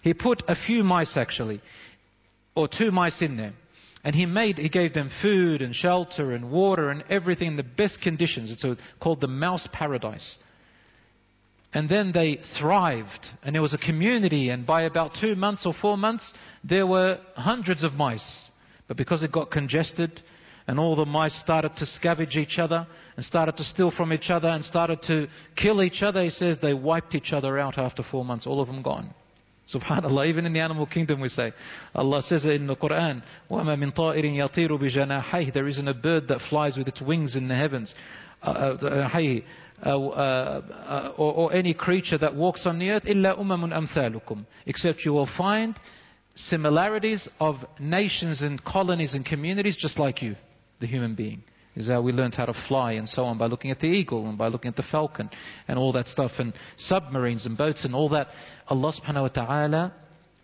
He put a few mice actually, or 2 mice in there. And he gave them food and shelter and water and everything in the best conditions. It's called the mouse paradise. And then they thrived, and there was a community, and by about 2 months or 4 months, there were hundreds of mice. But because it got congested, and all the mice started to scavenge each other, and started to steal from each other, and started to kill each other, he says they wiped each other out after 4 months, all of them gone. SubhanAllah, even in the animal kingdom we say, Allah says it in the Quran, وَمَا مِن طَائِرٍ يَطِيرُ بِجَنَاحَيْهِ. There isn't a bird that flies with its wings in the heavens. Or any creature that walks on the earth, إِلَّا أُمَمٌ أَمْثَالُكُمْ. Except you will find similarities of nations and colonies and communities just like you, the human being. This is how we learned how to fly and so on, by looking at the eagle and by looking at the falcon and all that stuff, and submarines and boats and all that. Allah subhanahu wa ta'ala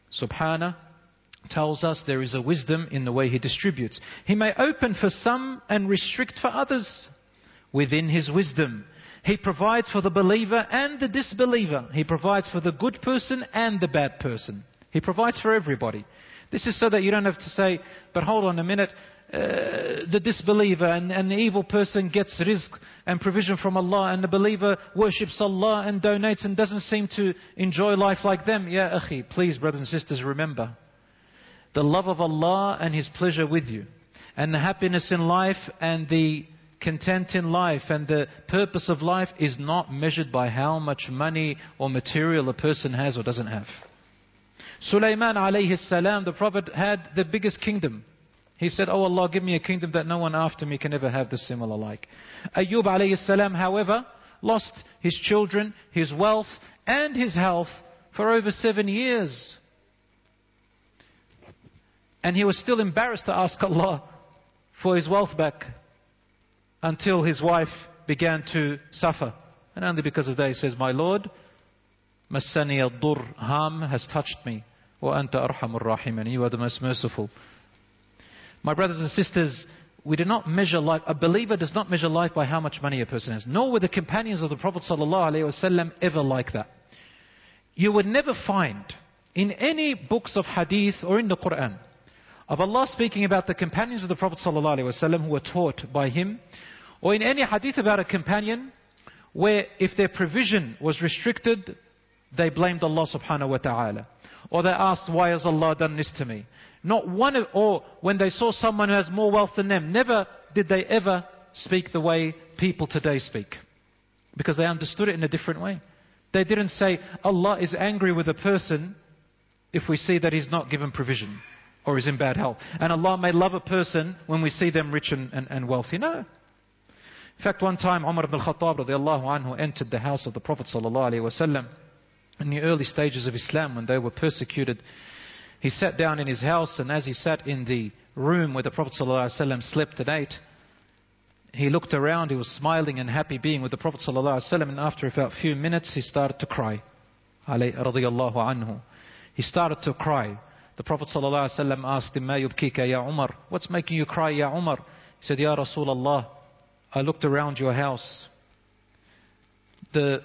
tells us there is a wisdom in the way He distributes. He may open for some and restrict for others. Within His wisdom, He provides for the believer and the disbeliever. He provides for the good person and the bad person. He provides for everybody. This is so that you don't have to say, but hold on a minute, the disbeliever and the evil person gets rizq and provision from Allah, and the believer worships Allah and donates and doesn't seem to enjoy life like them. Ya akhi, please brothers and sisters, remember, the love of Allah and His pleasure with you, and the happiness in life and the content in life and the purpose of life is not measured by how much money or material a person has or doesn't have. Sulaiman alayhi salam, the Prophet, had the biggest kingdom. He said, "Oh Allah, give me a kingdom that no one after me can ever have the similar like." Ayyub alayhi salam, however, lost his children, his wealth and his health for over 7 years. And he was still embarrassed to ask Allah for his wealth back, until his wife began to suffer. And only because of that he says, "My Lord, Massani al-dur, harm has touched me. Wa anta arhamur rahim, and you are the most merciful." My brothers and sisters, we do not measure life, a believer does not measure life by how much money a person has. Nor were the companions of the Prophet ﷺ ever like that. You would never find in any books of hadith or in the Quran of Allah speaking about the companions of the Prophet ﷺ who were taught by him, or in any hadith about a companion where if their provision was restricted, they blamed Allah subhanahu wa ta'ala. Or they asked, "Why has Allah done this to me?" Not one of, or when they saw someone who has more wealth than them, never did they ever speak the way people today speak. Because they understood it in a different way. They didn't say, Allah is angry with a person if we see that he's not given provision or is in bad health. And Allah may love a person when we see them rich and wealthy. No. In fact, one time Umar ibn al-Khattab radiallahu anhu entered the house of the Prophet sallallahu alaihi wasallam in the early stages of Islam when they were persecuted. He sat down in his house, and as he sat in the room where the Prophet ﷺ slept and ate, he looked around, he was smiling and happy being with the Prophet ﷺ, and after about a few minutes he started to cry. Radiyallahu anhu. He started to cry. The Prophet ﷺ asked him, "Ma yubkika ya Umar?" What's making you cry, ya Umar? He said, "Ya Rasulullah, I looked around your house. The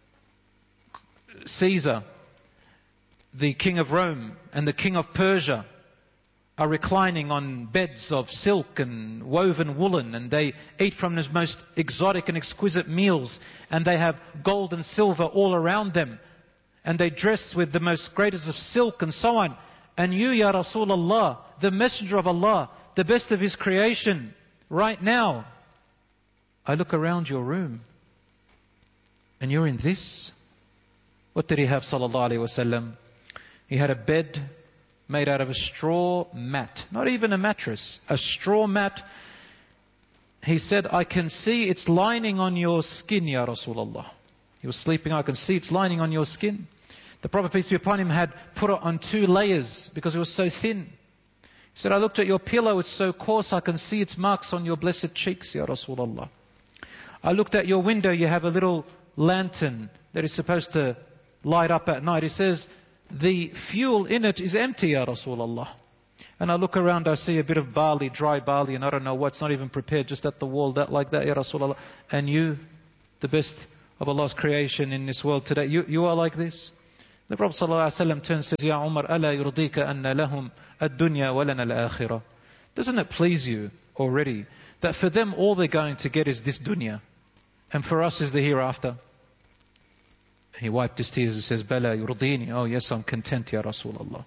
Caesar, the king of Rome and the king of Persia are reclining on beds of silk and woven woolen, and they eat from the most exotic and exquisite meals, and they have gold and silver all around them, and they dress with the most greatest of silk and so on. And you, Ya Rasulullah, the messenger of Allah, the best of His creation, right now, I look around your room and you're in this." What did he have, sallallahu alaihi wasallam? He had a bed made out of a straw mat. Not even a mattress. A straw mat. He said, "I can see its lining on your skin, Ya Rasulullah." He was sleeping, "I can see its lining on your skin." The Prophet, peace be upon him, had put it on 2 layers because it was so thin. He said, "I looked at your pillow, it's so coarse, I can see its marks on your blessed cheeks, Ya Rasulullah. I looked at your window, you have a little lantern that is supposed to light up at night." He says, "The fuel in it is empty, Ya Rasulullah. And I look around, I see a bit of barley, dry barley, and I don't know what's not even prepared, just at the wall, that like that, Ya Rasulullah. And you, the best of Allah's creation in this world today, you are like this." The Prophet ﷺ turns and says, Ya Umar, ألا يرضيك أن لهم الدنيا ولنا الآخرة. Doesn't it please you already that for them all they're going to get is this dunya, and for us is the hereafter? He wiped his tears and says, Bala yurdini. Oh yes, I'm content, Ya Rasulullah.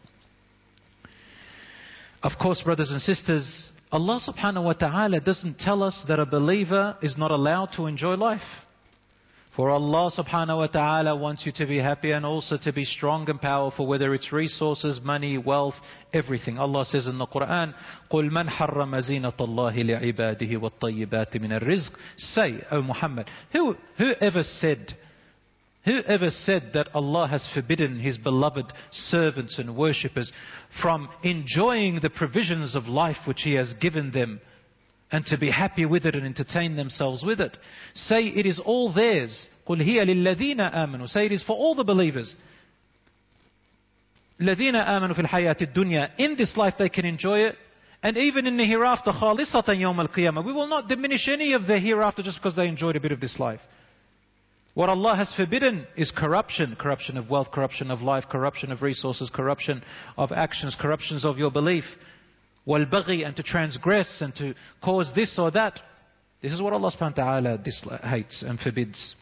Of course, brothers and sisters, Allah subhanahu wa ta'ala doesn't tell us that a believer is not allowed to enjoy life. For Allah subhanahu wa ta'ala wants you to be happy and also to be strong and powerful, whether it's resources, money, wealth, everything. Allah says in the Quran, قُلْ مَنْ حَرَّمَ زِينَةَ اللَّهِ لِعِبَادِهِ وَالطَّيِّبَاتِ مِنَ الرِّزْقِ. Say, O Muhammad, whoever said that Allah has forbidden His beloved servants and worshippers from enjoying the provisions of life which He has given them, and to be happy with it and entertain themselves with it. Say it is all theirs. قُلْ هِيَ لِلَّذِينَ آمَنُوا. Say it is for all the believers. الَّذِينَ آمَنُوا فِي الْحَيَاةِ الدُّنْيَا. In this life they can enjoy it. And even in the hereafter, خَالِصَةً يَوْمَ الْقِيَامَةِ. We will not diminish any of the hereafter just because they enjoyed a bit of this life. What Allah has forbidden is corruption. Corruption of wealth, corruption of life, corruption of resources, corruption of actions, corruptions of your belief. وَالْبَغِي, and to transgress and to cause this or that. This is what Allah subhanahu wa ta'ala hates and forbids.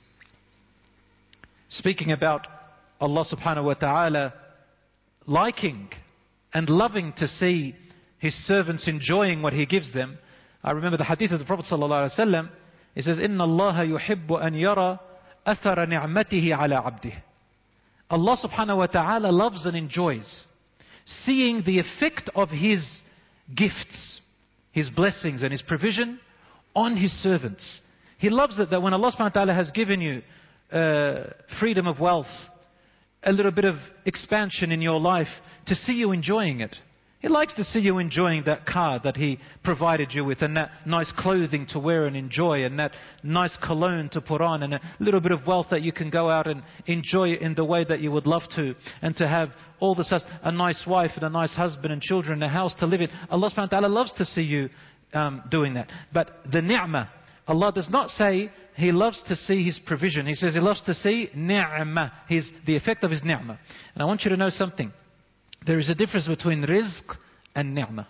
Speaking about Allah subhanahu wa ta'ala liking and loving to see His servants enjoying what He gives them, I remember the hadith of the Prophet sallallahu alaihi wasallam. It says, إِنَّ اللَّهَ يُحِبُّ أَنْ يَرَى أَثَرَ نِعْمَتِهِ عَلَى عَبْدِهِ. Allah subhanahu wa ta'ala loves and enjoys seeing the effect of His gifts, His blessings and His provision on His servants. He loves it that when Allah subhanahu wa ta'ala has given you freedom of wealth, a little bit of expansion in your life, to see you enjoying it. He likes to see you enjoying that car that He provided you with, and that nice clothing to wear and enjoy, and that nice cologne to put on, and a little bit of wealth that you can go out and enjoy it in the way that you would love to, and to have all this, a nice wife and a nice husband and children and a house to live in. Allah subhanahu wa ta'ala loves to see you doing that. But the ni'mah, Allah does not say He loves to see His provision. He says He loves to see ni'mah, the effect of His ni'mah. And I want you to know something. There is a difference between rizq and ni'mah.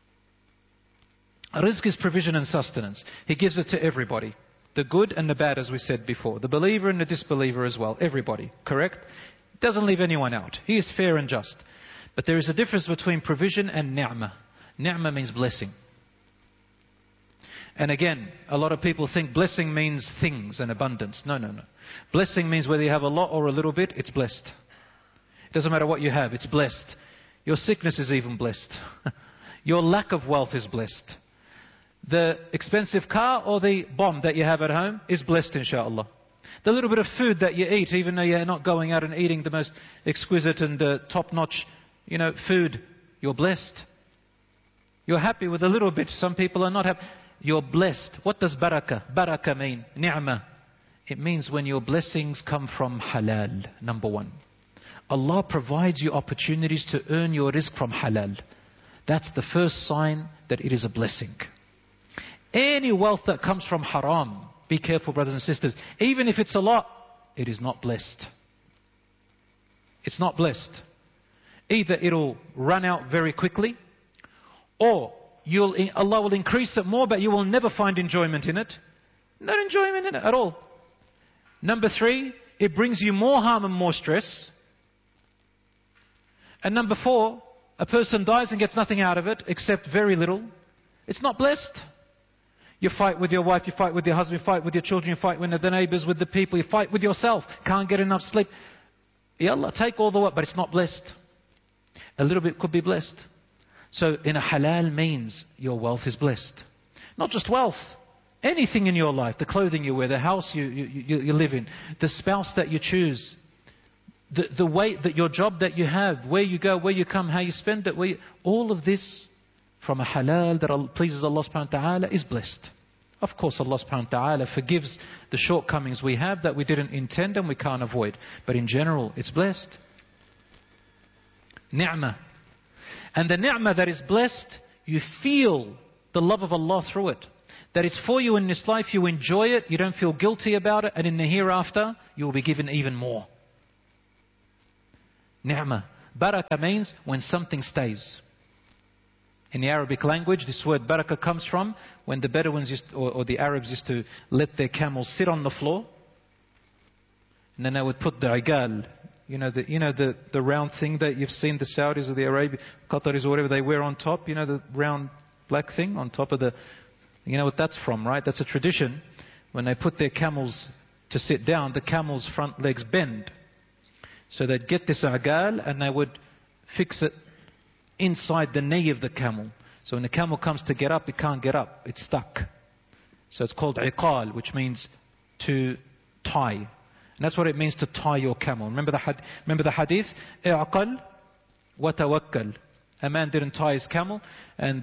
Rizq is provision and sustenance. He gives it to everybody. The good and the bad, as we said before. The believer and the disbeliever as well. Everybody. Correct? Doesn't leave anyone out. He is fair and just. But there is a difference between provision and ni'mah. Ni'mah means blessing. And again, a lot of people think blessing means things and abundance. No. Blessing means whether you have a lot or a little bit, it's blessed. It doesn't matter what you have, it's blessed. Your sickness is even blessed. Your lack of wealth is blessed. The expensive car or the bomb that you have at home is blessed, inshallah. The little bit of food that you eat, even though you're not going out and eating the most exquisite and top-notch, food, you're blessed. You're happy with a little bit. Some people are not happy. You're blessed. What does barakah? Barakah mean? Ni'mah. It means when your blessings come from halal, number one. Allah provides you opportunities to earn your rizq from halal. That's the first sign that it is a blessing. Any wealth that comes from haram, be careful, brothers and sisters. Even if it's a lot, it is not blessed. It's not blessed. Either it'll run out very quickly, or Allah will increase it more, but you will never find enjoyment in it. No enjoyment in it at all. Number 3, it brings you more harm and more stress. And number 4, a person dies and gets nothing out of it except very little. It's not blessed. You fight with your wife, you fight with your husband, you fight with your children, you fight with the neighbors, with the people, you fight with yourself. Can't get enough sleep. Ya Allah, take all the wealth, but it's not blessed. A little bit could be blessed. So in a halal means your wealth is blessed. Not just wealth. Anything in your life. The clothing you wear, the house you live in, the spouse that you choose. The way that your job that you have, where you go, where you come, how you spend it, all of this from a halal that pleases Allah subhanahu wa ta'ala is blessed. Of course Allah subhanahu wa ta'ala forgives the shortcomings we have that we didn't intend and we can't avoid. But in general, it's blessed. Ni'mah. And the ni'mah that is blessed, you feel the love of Allah through it. That it's for you in this life, you enjoy it, you don't feel guilty about it, and in the hereafter, you will be given even more. ni'mah. Barakah means when something stays. In the Arabic language, this word barakah comes from when the Bedouins or the Arabs used to let their camels sit on the floor, and then they would put the igal, the round thing that you've seen the Saudis or the Arabians, Qataris or whatever they wear on top, the round black thing on top of the, what that's from, right? That's a tradition. When they put their camels to sit down, the camel's front legs bend. So they'd get this agal and they would fix it inside the knee of the camel. So when the camel comes to get up, it can't get up. It's stuck. So it's called iqal, which means to tie. And that's what it means to tie your camel. Remember the hadith? I'aqal wa tawakkal. A man didn't tie his camel, and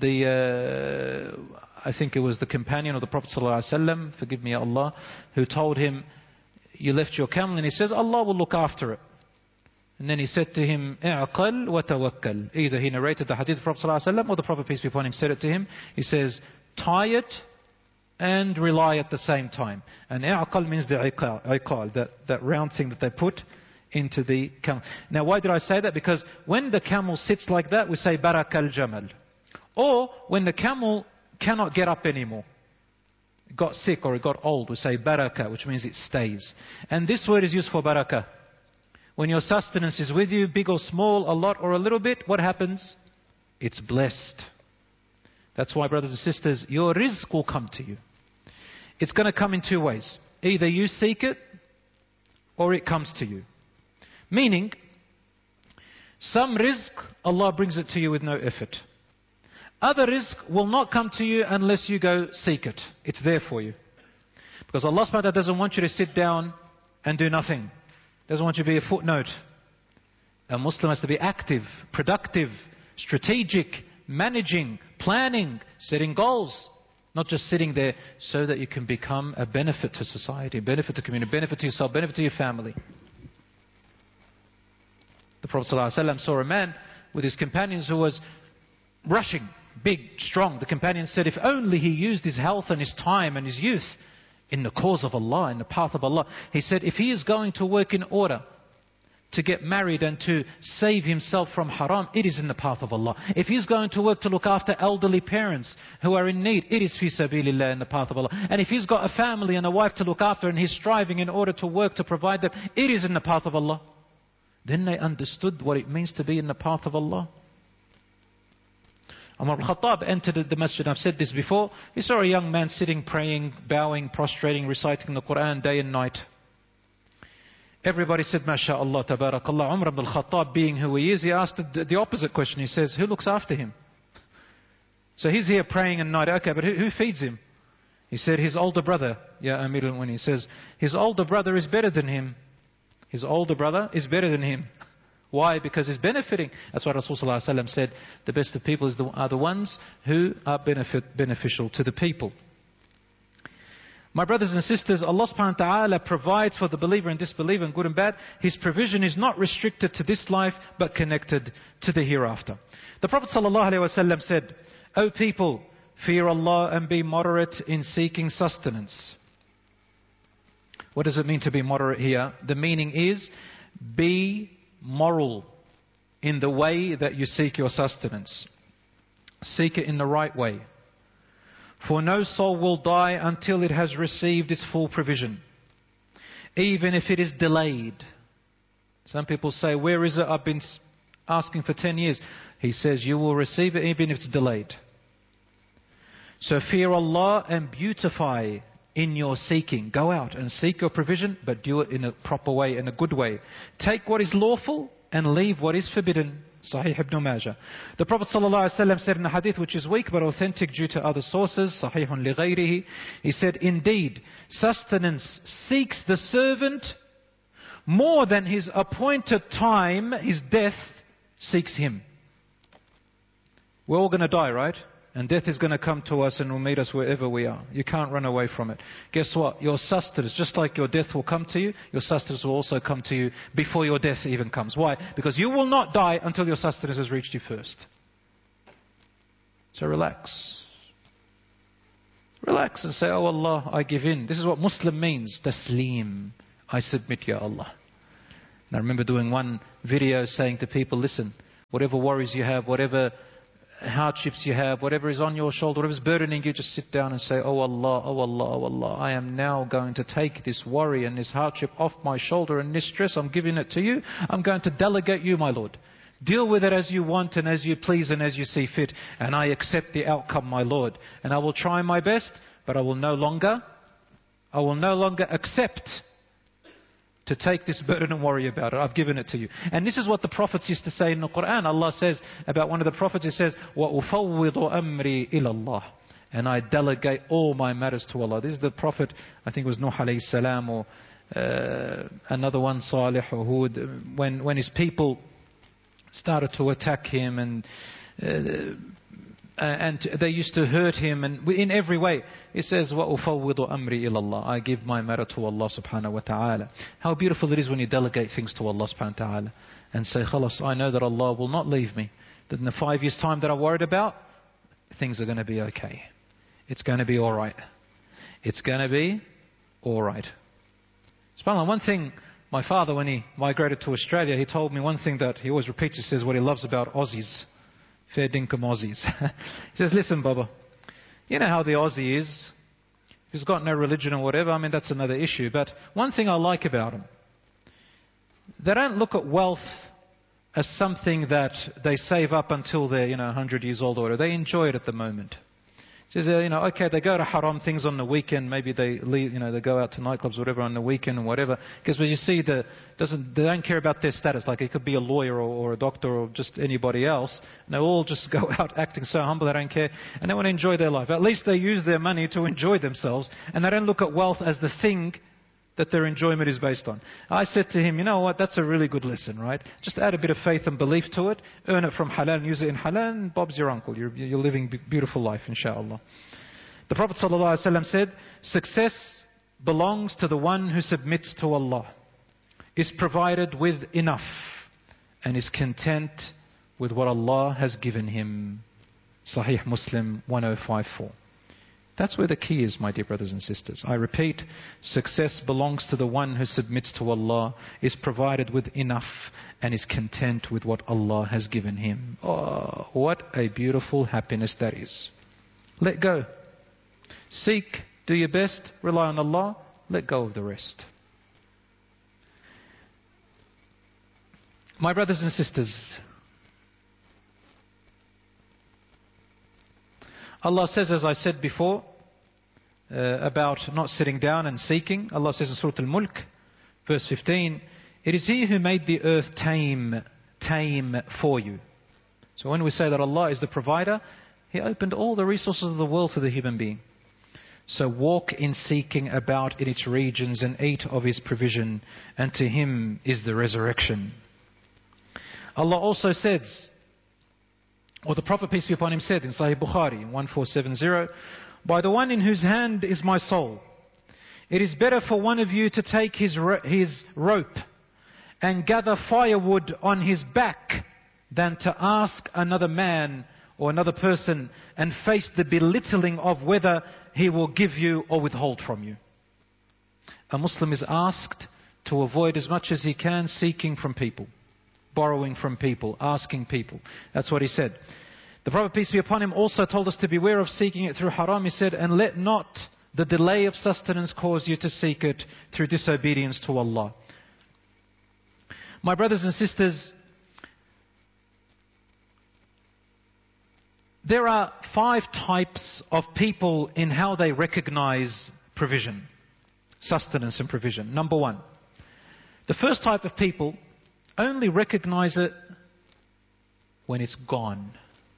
I think it was the companion of the Prophet ﷺ, forgive me Allah, who told him, you left your camel, and he says, Allah will look after it. And then he said to him, "I'qal wa tawakkal." Either he narrated the hadith of the Prophet ﷺ, or the Prophet, peace be upon him, said it to him. He says, tie it and rely at the same time. And i'aqal means the iqal, that round thing that they put into the camel. Now why did I say that? Because when the camel sits like that, we say barakal jamal. Or when the camel cannot get up anymore, it got sick or it got old, we say baraka, which means it stays. And this word is used for barakah. When your sustenance is with you, big or small, a lot or a little bit, what happens? It's blessed. That's why, brothers and sisters, your rizq will come to you. It's going to come in two ways. Either you seek it, or it comes to you. Meaning, some rizq, Allah brings it to you with no effort. Other rizq will not come to you unless you go seek it. It's there for you. Because Allah subhanahu wa ta'ala doesn't want you to sit down and do nothing. Doesn't want you to be a footnote. A Muslim has to be active, productive, strategic, managing, planning, setting goals. Not just sitting there so that you can become a benefit to society, benefit to community, benefit to yourself, benefit to your family. The Prophet ﷺ saw a man with his companions who was rushing, big, strong. The companions said, if only he used his health and his time and his youth in the cause of Allah, in the path of Allah. He said, if he is going to work in order to get married and to save himself from haram, it is in the path of Allah. If he's going to work to look after elderly parents who are in need, it is fi sabilillah, in the path of Allah. And if he's got a family and a wife to look after and he's striving in order to work to provide them, it is in the path of Allah. Then they understood what it means to be in the path of Allah. Umar al-Khattab entered the masjid. I've said this before. He saw a young man sitting, praying, bowing, prostrating, reciting the Quran day and night. Everybody said, MashaAllah, Tabarakallah. Umar ibn al-Khattab, being who he is, he asked the opposite question. He says, who looks after him? So he's here praying at night. Okay, but who feeds him? He said, his older brother. Ya Amir al-Mu'minin. He says, his older brother is better than him. His older brother is better than him. Why? Because he's benefiting. That's why Rasulullah said, the best of people are the ones who are beneficial to the people. My brothers and sisters, Allah subhanahu wa ta'ala provides for the believer and disbeliever, and good and bad. His provision is not restricted to this life, but connected to the hereafter. The Prophet ﷺ said, O people, fear Allah and be moderate in seeking sustenance. What does it mean to be moderate here? The meaning is, be moral in the way that you seek your sustenance. Seek it in the right way. For no soul will die until it has received its full provision, even if it is delayed. Some people say, where is it? I've been asking for 10 years. He says, you will receive it even if it's delayed. So fear Allah and beautify in your seeking. Go out and seek your provision, but do it in a proper way, in a good way. Take what is lawful and leave what is forbidden. Sahih ibn Majah. The Prophet ﷺ said in a hadith which is weak but authentic due to other sources, Sahihun li ghayrihi, he said, indeed, sustenance seeks the servant more than his appointed time, his death, seeks him. We're all going to die, right? And death is going to come to us and will meet us wherever we are. You can't run away from it. Guess what? Your sustenance, just like your death will come to you, your sustenance will also come to you before your death even comes. Why? Because you will not die until your sustenance has reached you first. So relax. Relax and say, oh Allah, I give in. This is what Muslim means. Taslim. I submit, Ya Allah. And I remember doing one video saying to people, listen, whatever worries you have, whatever hardships you have, whatever is on your shoulder, whatever is burdening you, just sit down and say, oh Allah, oh Allah, oh Allah, I am now going to take this worry and this hardship off my shoulder and this stress, I'm giving it to you. I'm going to delegate you, my Lord. Deal with it as you want and as you please and as you see fit. And I accept the outcome, my Lord. And I will try my best, but I will no longer accept to take this burden and worry about it. I've given it to you. And this is what the prophets used to say in the Quran. Allah says about one of the prophets, He says, وَأُفَوِّضُ أَمْرِي إِلَى اللَّهِ. And I delegate all my matters to Allah. This is the prophet, I think it was Nuh alayhi salam, or another one, Salih or Hud, when his people started to attack him and they used to hurt him, and in every way. It says, وَأُفَوِّضُ أَمْرِي إِلَى اللَّهِ. I give my matter to Allah subhanahu wa ta'ala. How beautiful it is when you delegate things to Allah subhanahu wa ta'ala and say, khalas, I know that Allah will not leave me. That in the 5 years' time that I'm worried about, things are going to be okay. It's going to be alright. It's going to be alright. SubhanAllah, one thing, my father, when he migrated to Australia, he told me one thing that he always repeats. He says what he loves about Aussies. Fair dinkum Aussies. He says, listen, Baba, you know how the Aussie is. If he's got no religion or whatever, I mean, that's another issue. But one thing I like about them, they don't look at wealth as something that they save up until they're, 100 years old or whatever. They enjoy it at the moment. Says, okay, they go to haram things on the weekend. Maybe they leave, they go out to nightclubs or whatever on the weekend or whatever. Because when you see, they don't care about their status. Like it could be a lawyer or a doctor or just anybody else. And they all just go out acting so humble, they don't care. And they want to enjoy their life. At least they use their money to enjoy themselves. And they don't look at wealth as the thing that their enjoyment is based on. I said to him, you know what, that's a really good lesson, right? Just add a bit of faith and belief to it, earn it from halal and use it in halal, and Bob's your uncle. You're living a beautiful life, inshallah. The Prophet ﷺ said, success belongs to the one who submits to Allah, is provided with enough, and is content with what Allah has given him. Sahih Muslim 1054. That's where the key is, my dear brothers and sisters. I repeat, success belongs to the one who submits to Allah, is provided with enough, and is content with what Allah has given him. Oh, what a beautiful happiness that is. Let go. Seek, do your best, rely on Allah, let go of the rest. My brothers and sisters, Allah says, as I said before, about not sitting down and seeking. Allah says in Surah Al-Mulk, verse 15, it is He who made the earth tame for you. So when we say that Allah is the provider, He opened all the resources of the world for the human being. So walk in seeking about in its regions and eat of His provision, and to Him is the resurrection. Allah also says, or the Prophet, peace be upon him, said in Sahih Bukhari 1470, by the one in whose hand is my soul, it is better for one of you to take his rope and gather firewood on his back than to ask another man or another person and face the belittling of whether he will give you or withhold from you. A Muslim is asked to avoid as much as he can seeking from people, borrowing from people, asking people. That's what he said. The Prophet, peace be upon him, also told us to beware of seeking it through haram. He said, and let not the delay of sustenance cause you to seek it through disobedience to Allah. My brothers and sisters, there are 5 types of people in how they recognize provision, sustenance and provision. Number 1, the first type of people only recognize it when it's gone.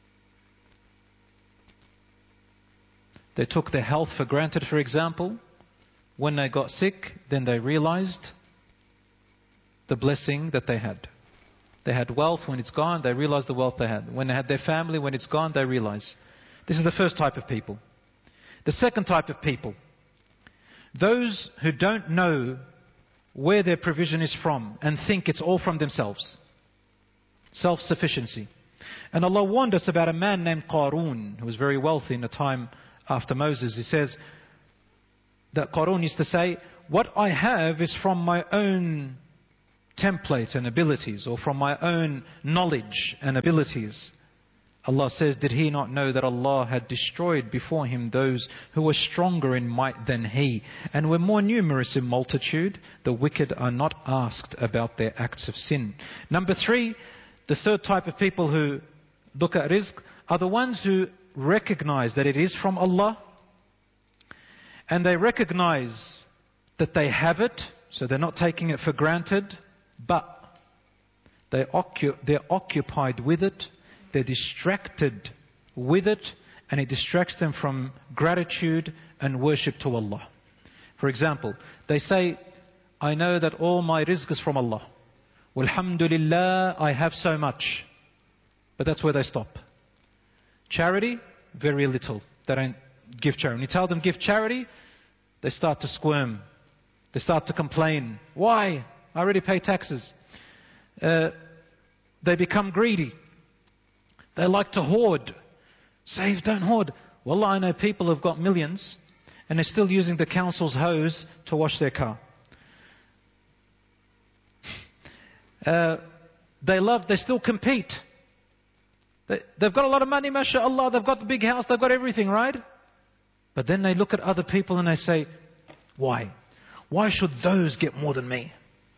They took their health for granted, for example. When they got sick, then they realized the blessing that they had. They had wealth. When it's gone, they realize the wealth they had. When they had their family, when it's gone, they realize. This is the first type of people. The second type of people, those who don't know where their provision is from and think it's all from themselves. Self-sufficiency. And Allah warned us about a man named Qarun, who was very wealthy in the time after Moses. He says that Qarun used to say, what I have is from my own template and abilities, or from my own knowledge and abilities. Allah says, did he not know that Allah had destroyed before him those who were stronger in might than he, and were more numerous in multitude? The wicked are not asked about their acts of sin. Number 3, the third type of people who look at rizq are the ones who recognize that it is from Allah, and they recognize that they have it, so they're not taking it for granted, but they're occupied with it. They're distracted with it, and it distracts them from gratitude and worship to Allah. For example, they say, I know that all my rizq is from Allah. Walhamdulillah, I have so much. But that's where they stop. Charity, very little. They don't give charity. When you tell them give charity, they start to squirm. They start to complain. Why? I already pay taxes. They become greedy. They like to hoard. Save, don't hoard. Wallah, I know people who've got millions and they're still using the council's hose to wash their car. They still compete. They've got a lot of money, mashallah, they've got the big house, they've got everything, right? But then they look at other people and they say, why? Why should those get more than me?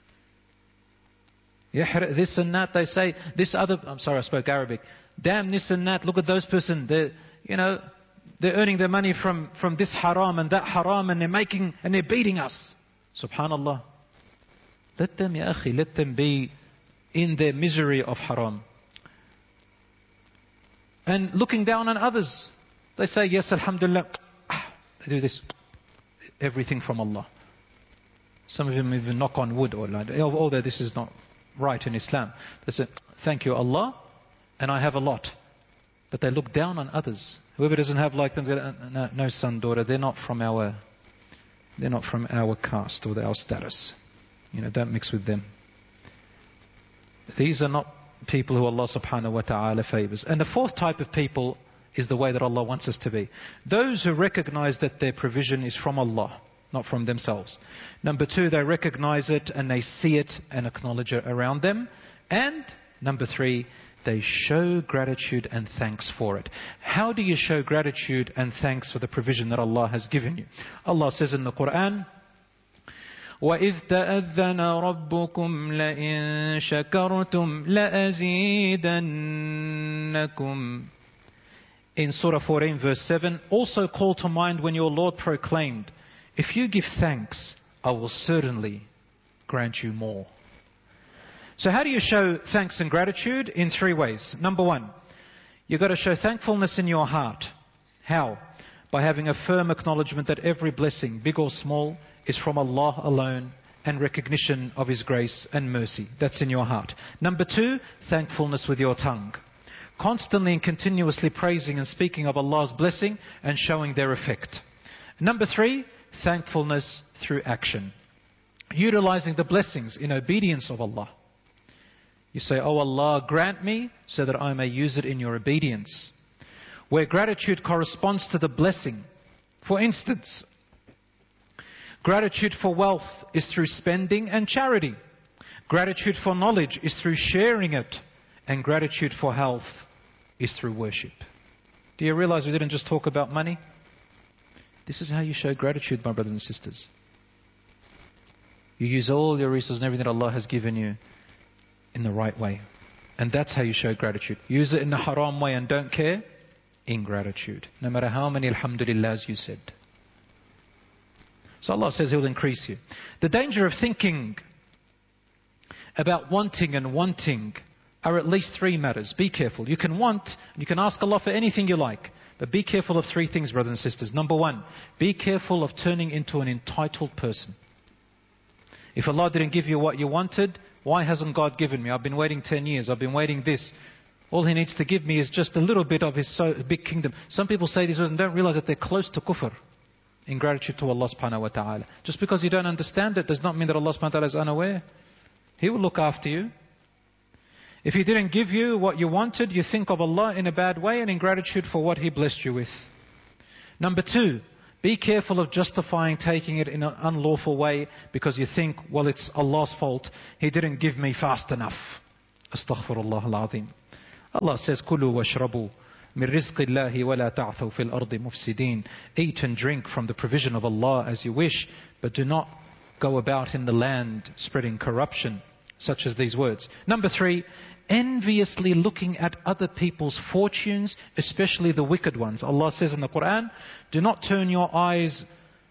This and that, they say, this other, I'm sorry, I spoke Arabic. Damn this and that, look at those person. They're earning their money from this haram and that haram, and they're beating us. Subhanallah. Let them, ya akhi, let them be in their misery of haram. And looking down on others. They say, yes, alhamdulillah. They do this. Everything from Allah. Some of them even knock on wood, although this is not right in Islam. They say, thank you Allah, and I have a lot. But they look down on others. Whoever doesn't have like them, no son, daughter, they're not from our caste or our status. Don't mix with them. These are not people who Allah subhanahu wa ta'ala favors. And the fourth type of people is the way that Allah wants us to be. Those who recognize that their provision is from Allah, not from themselves. Number 2, they recognize it and they see it and acknowledge it around them. And number 3, they show gratitude and thanks for it. How do you show gratitude and thanks for the provision that Allah has given you? Allah says in the Quran, وَإِذْ تَأَذَّنَ رَبُّكُمْ لَإِن شَكَرْتُمْ لَأَزِيدَنَّكُمْ. In Surah 14 verse 7, also call to mind when your Lord proclaimed, if you give thanks, I will certainly grant you more. So how do you show thanks and gratitude? In 3 ways. Number 1, you've got to show thankfulness in your heart. How? By having a firm acknowledgement that every blessing, big or small, is from Allah alone, and recognition of His grace and mercy. That's in your heart. Number 2, thankfulness with your tongue. Constantly and continuously praising and speaking of Allah's blessing and showing their effect. Number 3, thankfulness through action. Utilizing the blessings in obedience of Allah. You say, oh Allah, grant me so that I may use it in your obedience. Where gratitude corresponds to the blessing. For instance, gratitude for wealth is through spending and charity. Gratitude for knowledge is through sharing it. And gratitude for health is through worship. Do you realize we didn't just talk about money? This is how you show gratitude, my brothers and sisters. You use all your resources and everything that Allah has given you in the right way. And that's how you show gratitude. Use it in the haram way and don't care. Ingratitude. No matter how many alhamdulillahs you said. So Allah says He will increase you. The danger of thinking about wanting are at least 3 matters. Be careful. You can want, you can ask Allah for anything you like. But be careful of 3 things, brothers and sisters. Number 1, be careful of turning into an entitled person. If Allah didn't give you what you wanted, why hasn't God given me? I've been waiting 10 years. I've been waiting this. All He needs to give me is just a little bit of His big kingdom. Some people say this and don't realize that they're close to kufr. In gratitude to Allah subhanahu wa ta'ala. Just because you don't understand it does not mean that Allah subhanahu wa ta'ala is unaware. He will look after you. If He didn't give you what you wanted, you think of Allah in a bad way and in gratitude for what He blessed you with. Number 2, Be careful of justifying taking it in an unlawful way because you think, well, it's Allah's fault. He didn't give me fast enough. Astaghfirullah al-azim. Allah says, "Kulu washrabu min rizqi Allahi wa la ta'thaw fil ardi mufsidin." Eat and drink from the provision of Allah as you wish, but do not go about in the land spreading corruption, such as these words. Number 3, enviously looking at other people's fortunes, especially the wicked ones. Allah says in the Quran, do not turn your eyes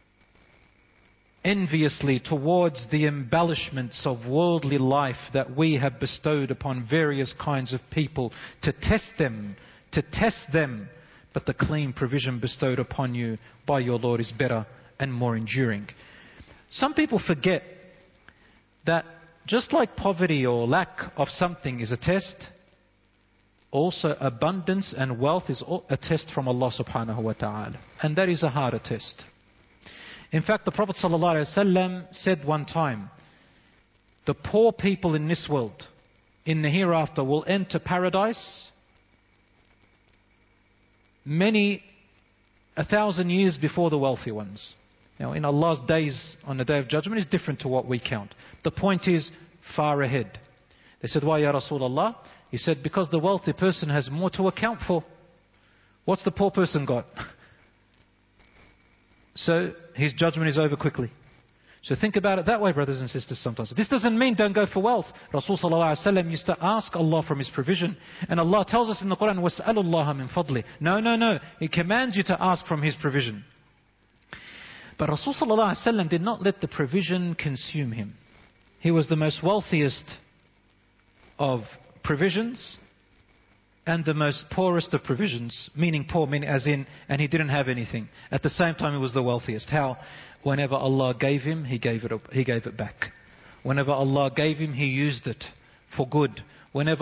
enviously towards the embellishments of worldly life that we have bestowed upon various kinds of people to test them. But the clean provision bestowed upon you by your Lord is better and more enduring. Some people forget that just like poverty or lack of something is a test, also abundance and wealth is a test from Allah subhanahu wa ta'ala. And that is a harder test. In fact, the Prophet ﷺ said one time, the poor people in this world, in the hereafter, will enter paradise 1,000 years before the wealthy ones. Now, in Allah's days, on the Day of Judgment, is different to what we count. The point is far ahead. They said, why, Ya Rasulullah? He said, because the wealthy person has more to account for. What's the poor person got? So, his judgment is over quickly. So think about it that way, brothers and sisters, sometimes. This doesn't mean don't go for wealth. Rasulullah used to ask Allah from His provision. And Allah tells us in the Quran, وَاسْأَلُوا اللَّهَ مِنْ فَضْلِهِ. No. He commands you to ask from His provision. But Rasulullah did not let the provision consume him. He was the most wealthiest of provisions and the most poorest of provisions, meaning poor, meaning as in, and he didn't have anything. At the same time, he was the wealthiest. How? Whenever Allah gave him, he gave it back. Whenever Allah gave him, he used it for good. Whenever,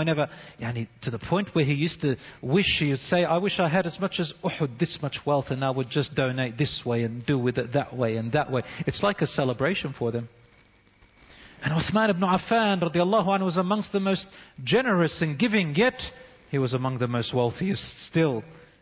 yani to the point where he used to wish, he would say, I wish I had as much as Uhud, this much wealth, and I would just donate this way and do with it that way and that way. It's like a celebration for them. And Uthman ibn Affan radiallahu anhu was amongst the most generous and giving, yet he was among the most wealthiest still.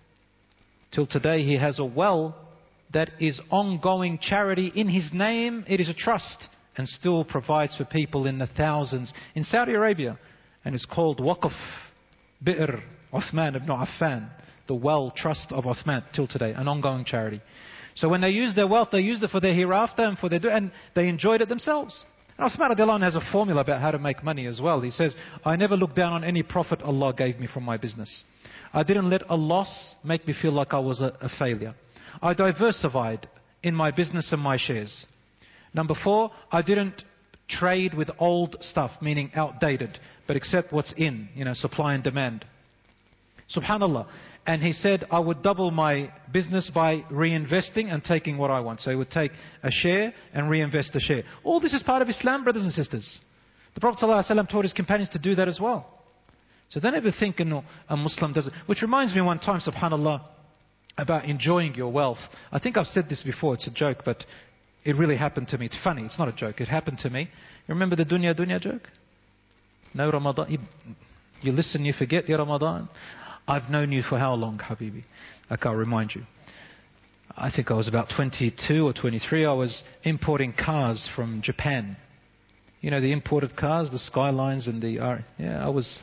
Till today he has a well that is ongoing charity in his name. It is a trust and still provides for people in the thousands in Saudi Arabia. And it's called Waqf Bi'r Uthman ibn Affan, the well trust of Uthman till today, an ongoing charity. So when they use their wealth, they use it for their hereafter and and they enjoyed it themselves. And Uthman radiallahu anhu has a formula about how to make money as well. He says, I never looked down on any profit Allah gave me from my business. I didn't let a loss make me feel like I was a failure. I diversified in my business and my shares. Number 4, I didn't trade with old stuff, meaning outdated, but accept what's in, supply and demand. Subhanallah. And he said, I would double my business by reinvesting and taking what I want. So he would take a share and reinvest a share. All this is part of Islam, brothers and sisters. The Prophet ﷺ taught his companions to do that as well. So don't ever think a Muslim does it. Which reminds me one time, subhanallah, about enjoying your wealth. I think I've said this before, it's a joke, but it really happened to me. It's funny, it's not a joke. It happened to me. You remember the dunya joke? No Ramadan. You listen, you forget, ya Ramadan. I've known you for how long, Habibi? I can't remind you. I think I was about 22 or 23. I was importing cars from Japan. You know, the imported cars, the Skylines and the... I was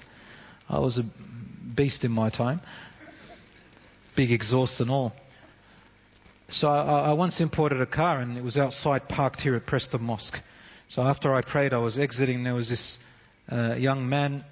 a beast in my time. Big exhausts and all. So I once imported a car and it was outside parked here at Preston Mosque. So after I prayed, I was exiting. There was this young man.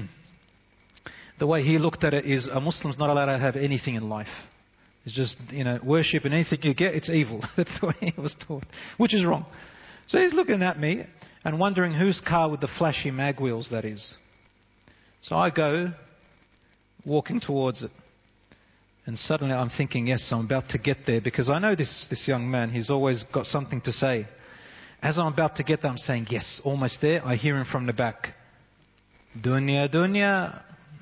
The way he looked at it is a Muslim's not allowed to have anything in life. It's just, worship and anything you get, it's evil. That's the way he was taught, which is wrong. So he's looking at me and wondering whose car with the flashy mag wheels that is. So I go walking towards it. And suddenly I'm thinking, yes, I'm about to get there because I know this young man, he's always got something to say. As I'm about to get there, I'm saying, yes, almost there. I hear him from the back. Dunya, dunya.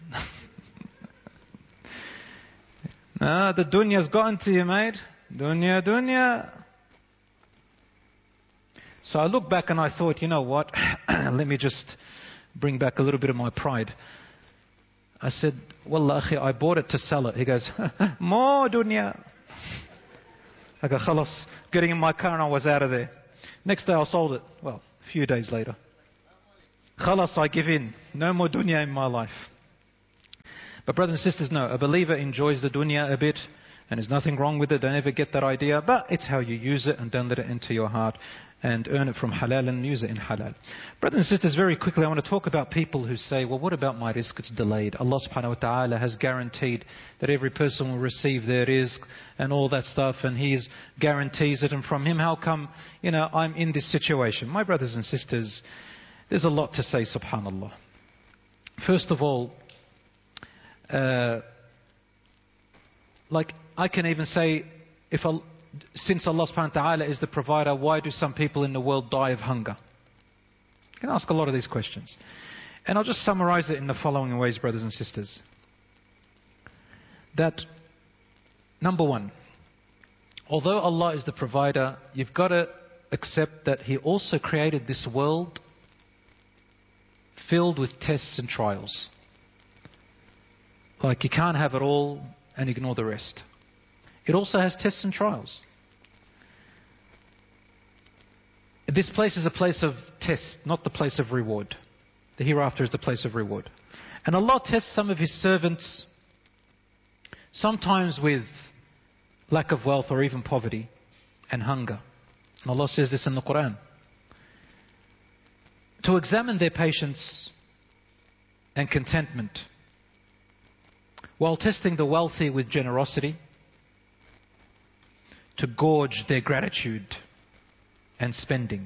The dunya's gotten to you, mate. Dunya, dunya. So I looked back and I thought, you know what? Let me just bring back a little bit of my pride. I said, Wallah, akhi, I bought it to sell it. He goes, more dunya. I go, khalas, getting in my car and I was out of there. Next day I sold it. Well, a few days later. Khalas, I give in. No more dunya in my life. But brothers and sisters, no. A believer enjoys the dunya a bit. And there's nothing wrong with it. Don't ever get that idea. But it's how you use it, and don't let it enter your heart. And earn it from halal and use it in halal. Brothers and sisters, very quickly I want to talk about people who say, well, what about my rizq? It's delayed. Allah subhanahu wa ta'ala has guaranteed that every person will receive their rizq and all that stuff, and He guarantees it, and from Him, how come, I'm in this situation? My brothers and sisters, there's a lot to say, subhanallah. First of all, I can even say, since Allah subhanahu wa ta'ala is the provider, why do some people in the world die of hunger? You can ask a lot of these questions. And I'll just summarize it in the following ways, brothers and sisters. That, number one, although Allah is the provider, you've got to accept that He also created this world filled with tests and trials. Like you can't have it all and ignore the rest. It also has tests and trials. This place is a place of test, not the place of reward. The hereafter is the place of reward. And Allah tests some of His servants, sometimes with lack of wealth or even poverty and hunger. And Allah says this in the Quran. To examine their patience and contentment, while testing the wealthy with generosity, to gauge their gratitude and spending.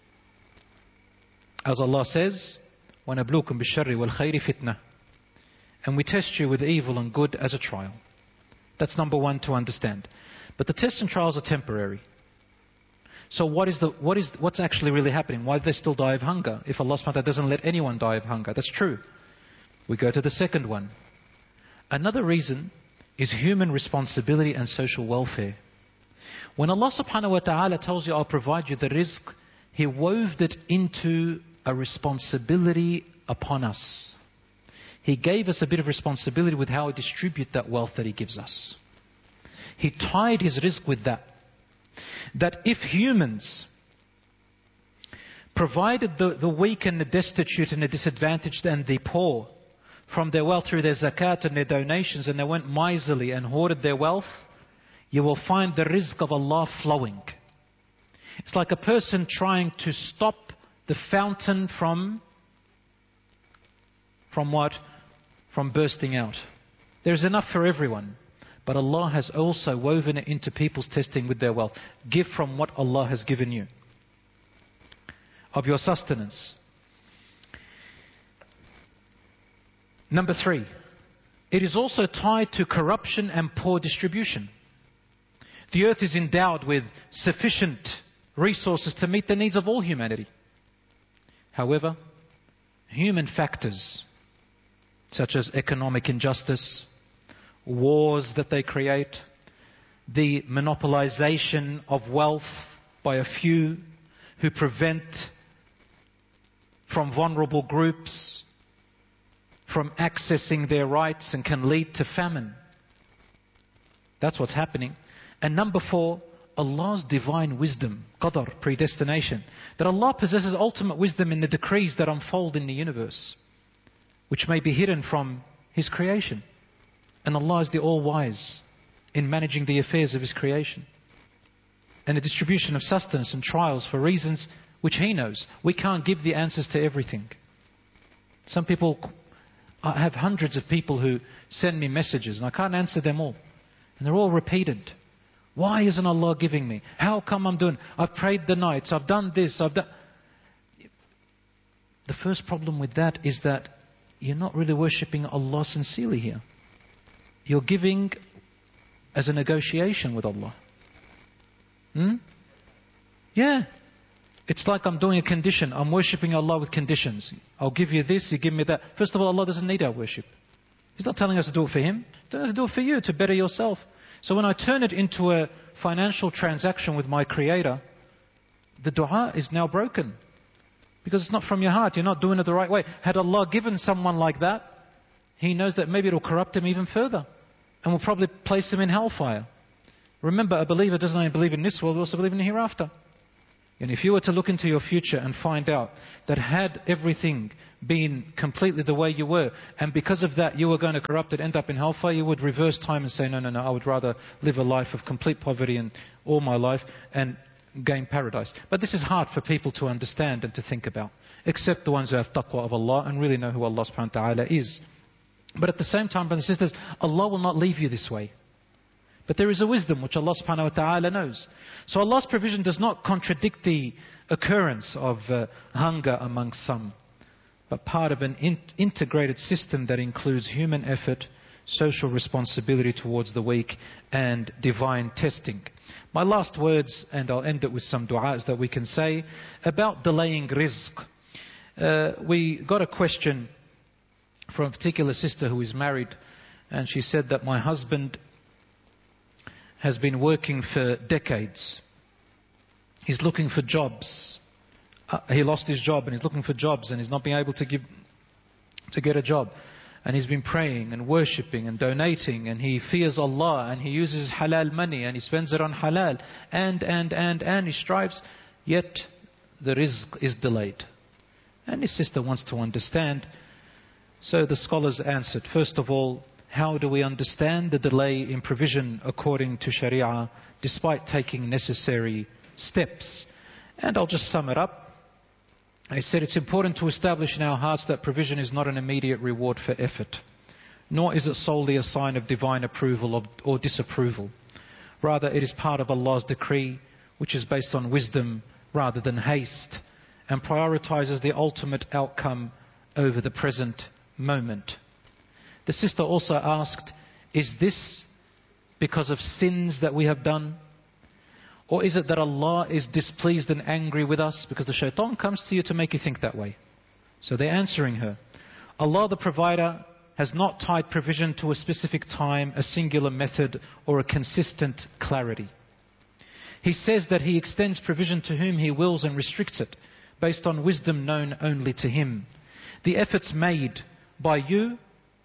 As Allah says, وَنَبْلُوكُمْ بِالشَّرِّ وَالْخَيْرِ فِتْنَةً. And we test you with evil and good as a trial. That's number one to understand. But the tests and trials are temporary. So what's actually really happening? Why do they still die of hunger? If Allah subhanahu wa ta'ala doesn't let anyone die of hunger. That's true. We go to the second one. Another reason is human responsibility and social welfare. When Allah subhanahu wa ta'ala tells you, I'll provide you the rizq, He wove it into a responsibility upon us. He gave us a bit of responsibility with how we distribute that wealth that He gives us. He tied His rizq with that. That if humans provided the weak and the destitute and the disadvantaged and the poor from their wealth through their zakat and their donations, and they went miserly and hoarded their wealth, you will find the rizq of Allah flowing. It's like a person trying to stop the fountain from what? From bursting out. There's enough for everyone. But Allah has also woven it into people's testing with their wealth. Give from what Allah has given you, of your sustenance. Number 3, it is also tied to corruption and poor distribution. The earth is endowed with sufficient resources to meet the needs of all humanity. However, human factors such as economic injustice, wars that they create, the monopolization of wealth by a few who prevent from vulnerable groups from accessing their rights and can lead to famine. That's what's happening. And number 4, Allah's divine wisdom, qadar, predestination. That Allah possesses ultimate wisdom in the decrees that unfold in the universe, which may be hidden from His creation. And Allah is the all-wise in managing the affairs of His creation. And the distribution of sustenance and trials for reasons which He knows. We can't give the answers to everything. Some people, I have hundreds of people who send me messages and I can't answer them all. And they're all repeated. Why isn't Allah giving me? How come I'm doing? I've prayed the nights, I've done this, I've done... The first problem with that is that you're not really worshipping Allah sincerely here. You're giving as a negotiation with Allah. Yeah. It's like I'm doing a condition. I'm worshipping Allah with conditions. I'll give you this, you give me that. First of all, Allah doesn't need our worship. He's not telling us to do it for Him. He's telling us to do it for you, to better yourself. So when I turn it into a financial transaction with my Creator, the dua is now broken. Because it's not from your heart. You're not doing it the right way. Had Allah given someone like that, He knows that maybe it will corrupt him even further. And will probably place him in hellfire. Remember, a believer doesn't only believe in this world, but also believe in the hereafter. And if you were to look into your future and find out that had everything been completely the way you were, and because of that you were going to corrupt it, end up in hellfire, you would reverse time and say, no, I would rather live a life of complete poverty and all my life and gain paradise. But this is hard for people to understand and to think about, except the ones who have taqwa of Allah and really know who Allah subhanahu wa ta'ala is. But at the same time, brothers and sisters, Allah will not leave you this way. But there is a wisdom which Allah subhanahu wa ta'ala knows. So Allah's provision does not contradict the occurrence of hunger amongst some, but part of an integrated system that includes human effort, social responsibility towards the weak, and divine testing. My last words, and I'll end it with some du'as that we can say, about delaying rizq. We got a question from a particular sister who is married, and she said that my husband has been working for decades. He's looking for jobs. He lost his job and he's looking for jobs and he's not being able to get a job. And he's been praying and worshipping and donating, and he fears Allah and he uses halal money and he spends it on halal and he strives, yet the rizq is delayed. And his sister wants to understand. So the scholars answered, first of all, how do we understand the delay in provision according to Sharia despite taking necessary steps? And I'll just sum it up. I said it's important to establish in our hearts that provision is not an immediate reward for effort, nor is it solely a sign of divine approval or disapproval. Rather, it is part of Allah's decree, which is based on wisdom rather than haste, and prioritizes the ultimate outcome over the present moment. The sister also asked, is this because of sins that we have done? Or is it that Allah is displeased and angry with us? Because the shaitan comes to you to make you think that way. So they're answering her. Allah the provider has not tied provision to a specific time, a singular method, or a consistent clarity. He says that He extends provision to whom He wills and restricts it, based on wisdom known only to Him. The efforts made by you,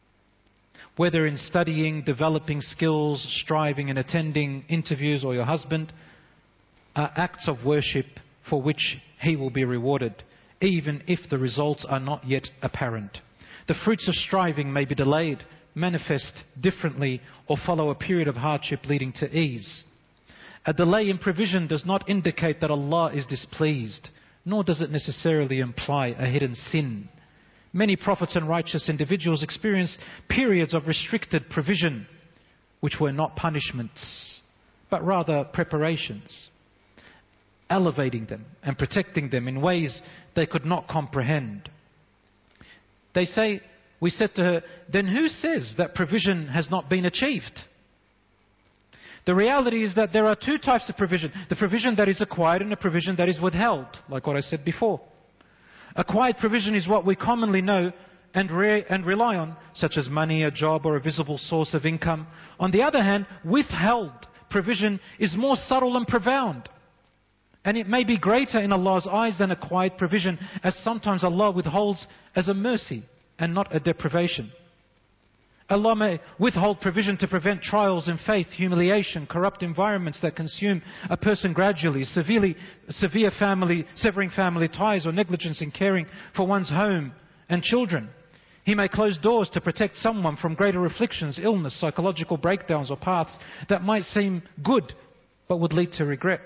whether in studying, developing skills, striving and attending interviews, or your husband, are acts of worship for which He will be rewarded, even if the results are not yet apparent. The fruits of striving may be delayed, manifest differently, or follow a period of hardship leading to ease. A delay in provision does not indicate that Allah is displeased, nor does it necessarily imply a hidden sin. Many prophets and righteous individuals experienced periods of restricted provision, which were not punishments, but rather preparations, elevating them and protecting them in ways they could not comprehend. They say, we said to her, then who says that provision has not been achieved? The reality is that there are two types of provision. The provision that is acquired and the provision that is withheld, like what I said before. Acquired provision is what we commonly know and rely on, such as money, a job, or a visible source of income. On the other hand, withheld provision is more subtle and profound. And it may be greater in Allah's eyes than acquired provision, as sometimes Allah withholds as a mercy and not a deprivation. Allah may withhold provision to prevent trials in faith, humiliation, corrupt environments that consume a person gradually, severing family ties, or negligence in caring for one's home and children. He may close doors to protect someone from greater afflictions, illness, psychological breakdowns, or paths that might seem good but would lead to regret.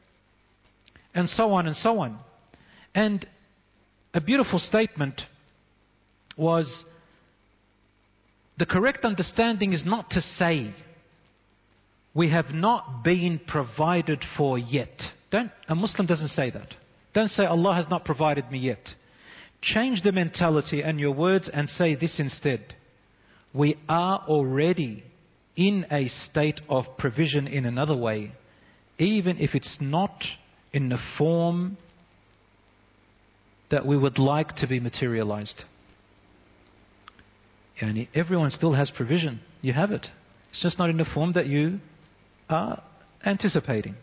And so on and so on. And a beautiful statement was, the correct understanding is not to say, we have not been provided for yet. A Muslim doesn't say that. Don't say, Allah has not provided me yet. Change the mentality and your words and say this instead. We are already in a state of provision in another way, even if it's not in the form that we would like to be materialized. Yani everyone still has provision. You have it. It's just not in the form that you are anticipating.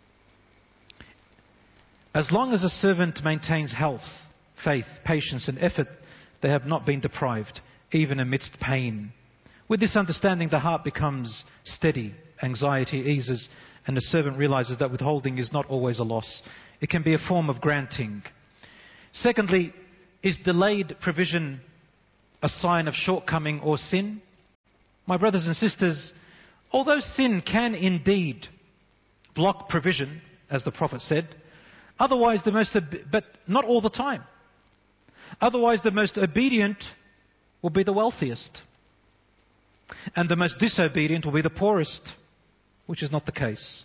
As long as a servant maintains health, faith, patience and effort, they have not been deprived, even amidst pain. With this understanding, the heart becomes steady, anxiety eases, and the servant realizes that withholding is not always a loss. It can be a form of granting. Secondly, is delayed provision a sign of shortcoming or sin? My brothers and sisters, although sin can indeed block provision, as the Prophet said, but not all the time. Otherwise, the most obedient will be the wealthiest, and the most disobedient will be the poorest, which is not the case.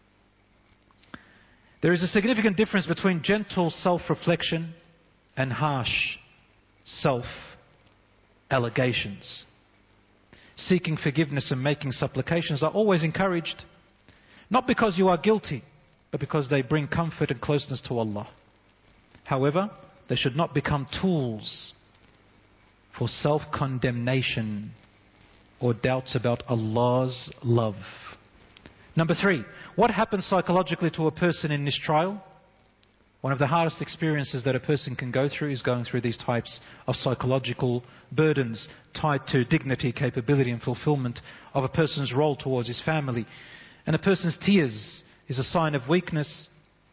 There is a significant difference between gentle self-reflection and harsh self-allegations. Seeking forgiveness and making supplications are always encouraged, not because you are guilty, but because they bring comfort and closeness to Allah. However, they should not become tools for self-condemnation or doubts about Allah's love. Number 3, what happens psychologically to a person in this trial? One of the hardest experiences that a person can go through is going through these types of psychological burdens tied to dignity, capability and fulfillment of a person's role towards his family. And a person's tears is a sign of weakness.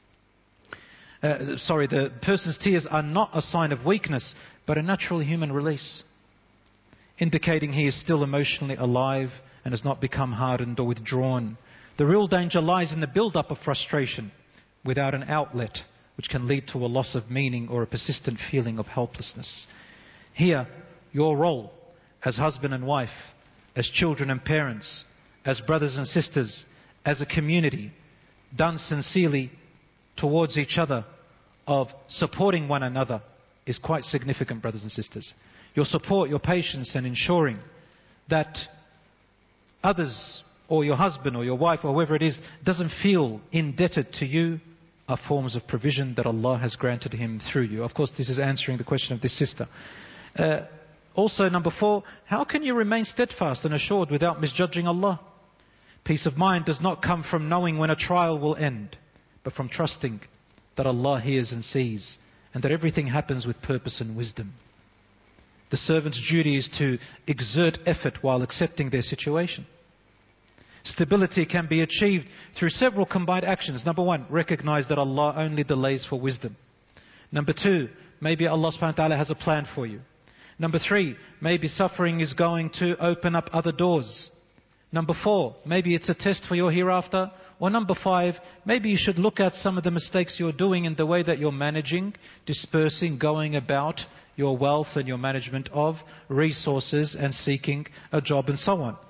The person's tears are not a sign of weakness, but a natural human release, indicating he is still emotionally alive and has not become hardened or withdrawn. The real danger lies in the build-up of frustration without an outlet, which can lead to a loss of meaning or a persistent feeling of helplessness. Here, your role as husband and wife, as children and parents, as brothers and sisters, as a community, done sincerely towards each other, of supporting one another, is quite significant, brothers and sisters. Your support, your patience, and ensuring that others, or your husband or your wife or whoever it is, doesn't feel indebted to you, are forms of provision that Allah has granted him through you. Of course, this is answering the question of this sister. Also, number 4, how can you remain steadfast and assured without misjudging Allah? Peace of mind does not come from knowing when a trial will end, but from trusting that Allah hears and sees, and that everything happens with purpose and wisdom. The servant's duty is to exert effort while accepting their situation. Stability can be achieved through several combined actions. Number 1, recognize that Allah only delays for wisdom. Number 2, maybe Allah subhanahu wa ta'ala has a plan for you. Number 3, maybe suffering is going to open up other doors. Number 4, maybe it's a test for your hereafter. Or number 5, maybe you should look at some of the mistakes you're doing in the way that you're managing, dispersing, going about your wealth and your management of resources and seeking a job and so on.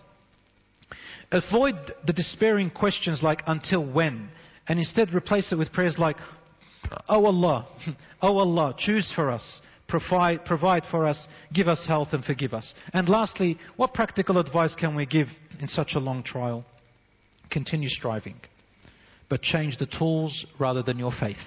Avoid the despairing questions like, until when? And instead replace it with prayers like, Oh Allah, choose for us, provide for us, give us health and forgive us. And lastly, what practical advice can we give in such a long trial? Continue striving, but change the tools rather than your faith.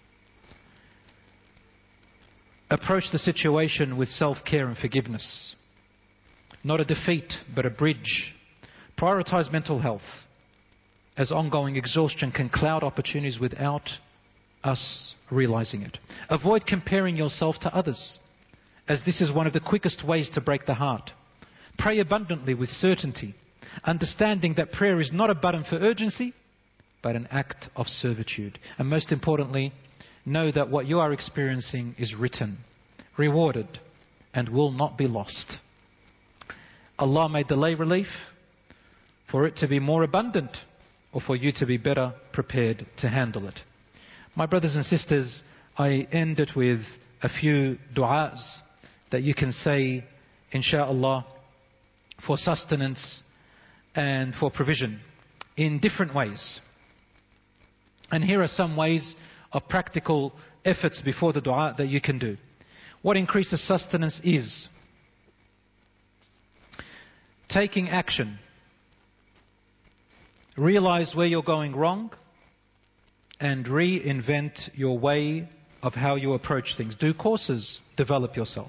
Approach the situation with self-care and forgiveness. Not a defeat, but a bridge. Prioritize mental health, as ongoing exhaustion can cloud opportunities without us realizing it. Avoid comparing yourself to others, as this is one of the quickest ways to break the heart. Pray abundantly with certainty, understanding that prayer is not a button for urgency, but an act of servitude. And most importantly, know that what you are experiencing is written, rewarded, and will not be lost. Allah may delay relief for it to be more abundant, or for you to be better prepared to handle it. My brothers and sisters, I end it with a few du'as that you can say, insha'Allah, for sustenance and for provision in different ways. And here are some ways of practical efforts before the dua that you can do. What increases sustenance is taking action. Realize where you're going wrong and reinvent your way of how you approach things. Do courses, develop yourself.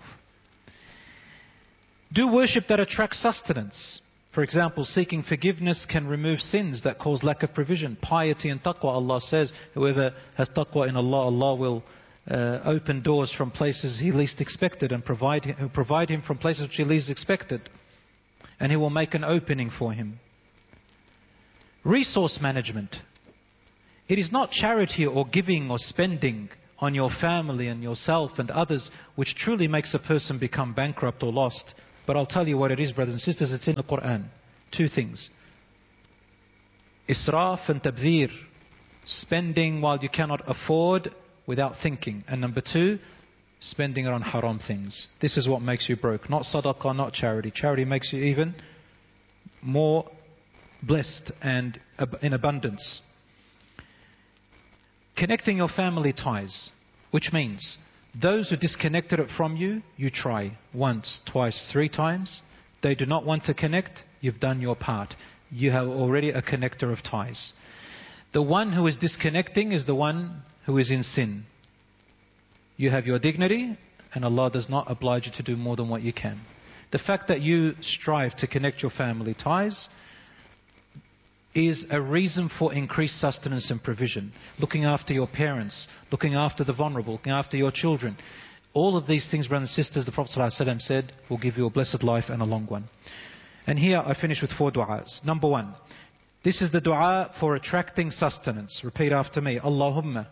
Do worship that attracts sustenance. For example, seeking forgiveness can remove sins that cause lack of provision. Piety and taqwa, Allah says, whoever has taqwa in Allah, Allah will open doors from places he least expected and provide him from places which he least expected. and He will make an opening for him. Resource management. It is not charity or giving or spending on your family and yourself and others which truly makes a person become bankrupt or lost. But I'll tell you what it is, brothers and sisters, it's in the Quran. Two things. Israf and tabdhir. Spending while you cannot afford without thinking. And number two, spending it on haram things. This is what makes you broke. Not sadaqah, not charity. Charity makes you even more blessed and in abundance. Connecting your family ties, which means those who disconnected it from you, you try once, twice, 3 times. They do not want to connect, you've done your part. You have already a connector of ties. The one who is disconnecting is the one who is in sin. You have your dignity, and Allah does not oblige you to do more than what you can. The fact that you strive to connect your family ties is a reason for increased sustenance and provision. Looking after your parents, looking after the vulnerable, looking after your children. All of these things, brothers and sisters, the Prophet ﷺ said, will give you a blessed life and a long one. And here I finish with 4 du'as. Number 1, this is the dua for attracting sustenance. Repeat after me. Allahumma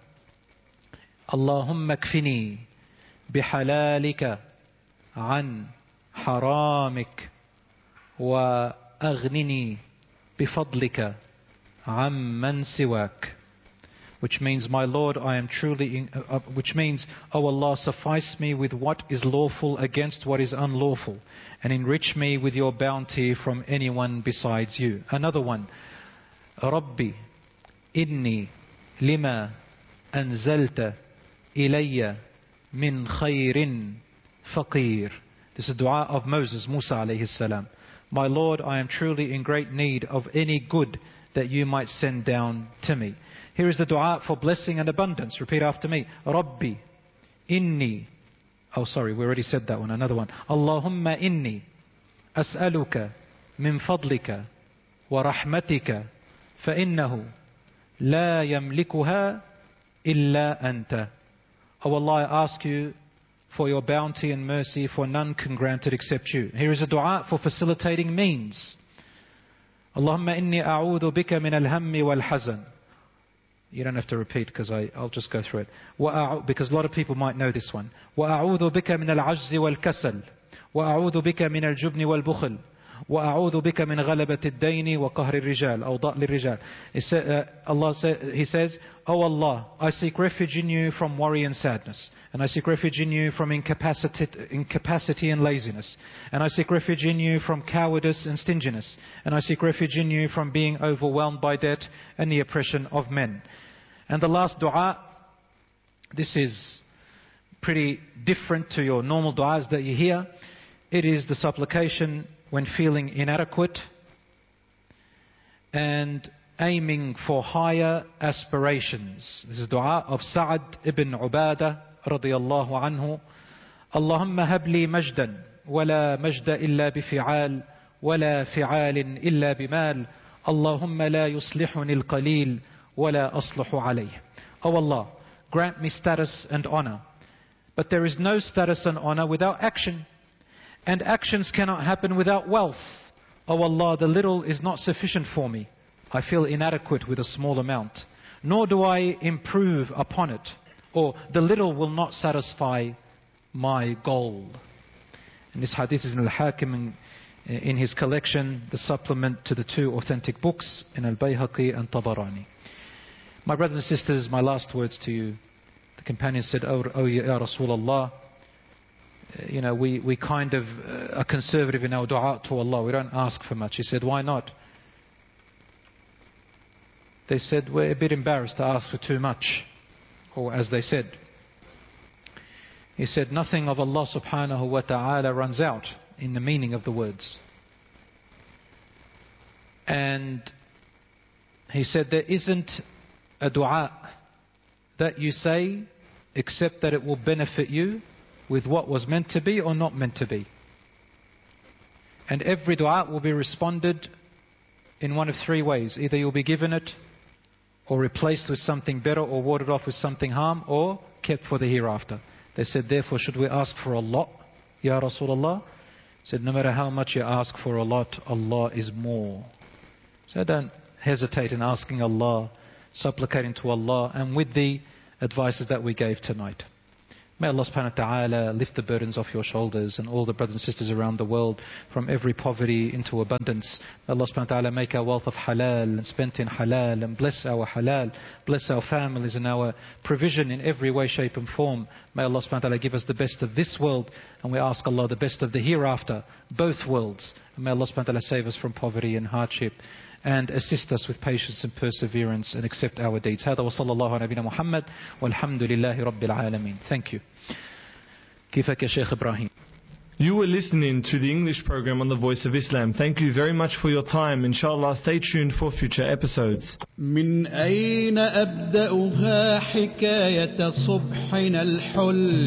kfini bihalalika an haramik wa aghnini bifadlika amman siwak. Which means, my Lord, I am truly which means, O Allah, suffice me with what is lawful against what is unlawful, and enrich me with your bounty from anyone besides you. Another one. Rabbi inni lima anzalta ilayya min khayrin faqir. This is dua of Moses, Musa alayhi salam. My Lord, I am truly in great need of any good that you might send down to me. Here is the dua for blessing and abundance. Repeat after me. Rabbi inni. Oh, sorry, we already said that one. Another one. Allahumma inni as'aluka min fadlika wa rahmatika فإنه لا يملكها إلا أنت. Oh Allah, I ask you for your bounty and mercy, for none can grant it except you. Here is a dua for facilitating means. Allahumma inni a'udhu bika min al-hammi wal-hazan. You don't have to repeat because I'll just go through it. Because a lot of people might know this one. وَأَعُوذُ بِكَ مِنَ الْعَجْزِ وَالْكَسَلِ وَأَعُوذُ بِكَ مِنَ الْجُبْنِ وَالْبُخْلِ وَأَعُوذُ بِكَ مِنْ غَلَبَةِ الدَّيْنِ وَقَهْرِ الرِّجَالِ أو ضَأْلِ الرِّجَالِ He says, Oh Allah, I seek refuge in you from worry and sadness. And I seek refuge in you from incapacity and laziness. And I seek refuge in you from cowardice and stinginess. And I seek refuge in you from being overwhelmed by debt and the oppression of men. And the last dua, this is pretty different to your normal duas that you hear. It is the supplication when feeling inadequate and aiming for higher aspirations. This is dua of Sa'ad ibn Ubadah radiyallahu anhu. Allahumma habli majdan wala majda illa bifi'al wala fi'al illa bimal. Allahumma la yuslihuni al-qalil wala asluhu alayh. Oh Allah, grant me status and honor. But there is no status and honor without action. And actions cannot happen without wealth. Oh Allah, the little is not sufficient for me. I feel inadequate with a small amount. Nor do I improve upon it. Or the little will not satisfy my goal. And this hadith is in Al-Hakim in his collection, the supplement to the 2 authentic books in Al-Bayhaqi and Tabarani. My brothers and sisters, my last words to you. The companion said, Oh Ya Rasulullah, we kind of are conservative in our dua to Allah. We don't ask for much. He said, why not? They said, we're a bit embarrassed to ask for too much. Or as they said. He said, nothing of Allah subhanahu wa ta'ala runs out in the meaning of the words. And he said, there isn't a dua that you say except that it will benefit you with what was meant to be or not meant to be. And every dua will be responded in one of 3 ways. Either you'll be given it, or replaced with something better, or warded off with something harm, or kept for the hereafter. They said, therefore, should we ask for a lot, Ya Rasulullah? said, no matter how much you ask for a lot, Allah is more. So don't hesitate in asking Allah, supplicating to Allah, and with the advices that we gave tonight. May Allah subhanahu wa ta'ala lift the burdens off your shoulders and all the brothers and sisters around the world from every poverty into abundance. May Allah subhanahu wa ta'ala make our wealth of halal and spent in halal, and bless our halal, bless our families and our provision in every way, shape and form. May Allah subhanahu wa ta'ala give us the best of this world, and we ask Allah the best of the hereafter, both worlds. And may Allah subhanahu wa ta'ala save us from poverty and hardship, and assist us with patience and perseverance, and accept our deeds. هذا وصلى الله على نبينا محمد والحمد لله رب العالمين. Thank you. كيفك يا شيخ إبراهيم? You were listening to the English program on the Voice of Islam. Thank you very much for your time. Inshallah, stay tuned for future episodes. من أين أبدأها حكاية صبحنا الحل